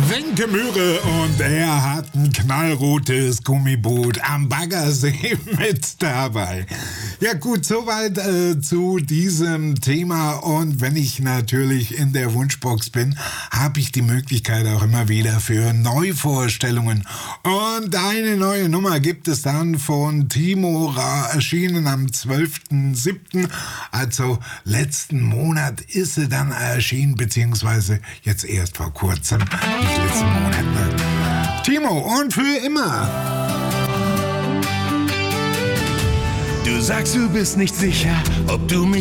Wenke Mühre und er hat ein knallrotes Gummiboot am Baggersee mit dabei. Ja gut, soweit zu diesem Thema, und wenn ich natürlich in der Wunschbox bin, habe ich die Möglichkeit auch immer wieder für Neuvorstellungen. Und eine neue Nummer gibt es dann von Timo Ra, erschienen am 12.07., also letzten Monat ist sie dann erschienen, beziehungsweise jetzt erst vor kurzem, nicht letzten Monat, ne? Timo, und für immer. Du sagst, du bist nicht sicher, ob du mich